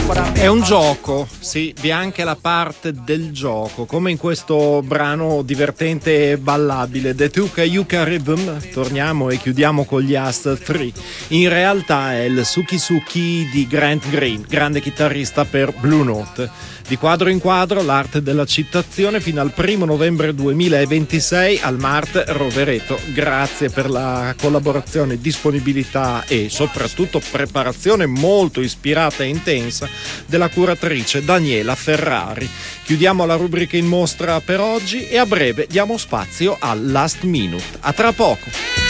È un gioco, sì, vi è anche la parte del gioco, come in questo brano divertente e ballabile, The Tuka Yuka Rhythm. Torniamo e chiudiamo con gli Ast 3. In realtà è il Suki Suki di Grant Green, grande chitarrista per Blue Note. Di quadro in quadro, l'arte della citazione fino al 1 novembre 2026 al Mart Rovereto. Grazie per la collaborazione, disponibilità e soprattutto preparazione molto ispirata e intensa della curatrice Daniela Ferrari. Chiudiamo la rubrica in mostra per oggi e a breve diamo spazio al Last Minute. A tra poco.